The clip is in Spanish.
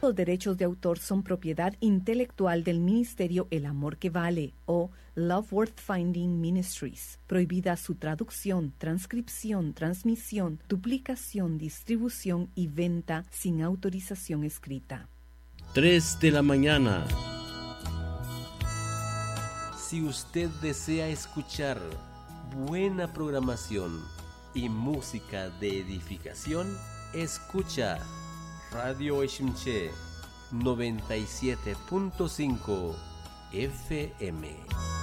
los derechos de autor son propiedad intelectual del Ministerio El Amor que Vale o Love Worth Finding Ministries. Prohibida su traducción, transcripción, transmisión, duplicación, distribución y venta sin autorización escrita. 3 de la mañana. Si usted desea escuchar buena programación y música de edificación, escucha Radio Eshimche 97.5 FM.